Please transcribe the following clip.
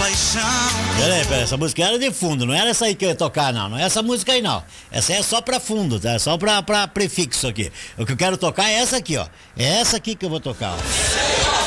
paixão. Peraí, essa música era de fundo, não era essa aí que eu ia tocar, não. Não é essa música aí, não. Essa aí é só pra fundo, tá? É só pra prefixo aqui. O que eu quero tocar é essa aqui, ó. É essa aqui que eu vou tocar, ó.